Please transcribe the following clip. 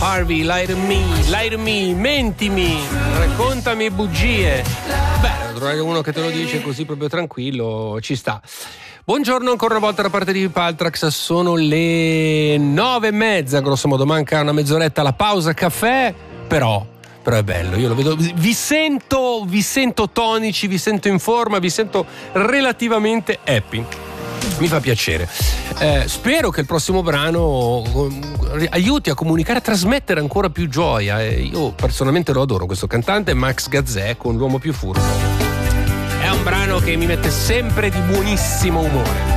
Harvey, lie to me, mentimi, raccontami bugie. Beh, trovare uno che te lo dice così proprio tranquillo, ci sta. Buongiorno ancora una volta da parte di Paltrax, sono le 9:30, grosso modo, manca una mezz'oretta alla pausa caffè, però è bello, io lo vedo, vi sento tonici, vi sento in forma, vi sento relativamente happy. Mi fa piacere. Spero che il prossimo brano aiuti a comunicare, a trasmettere ancora più gioia. Io personalmente lo adoro, questo cantante, Max Gazzè con L'uomo più furbo. È un brano che mi mette sempre di buonissimo umore.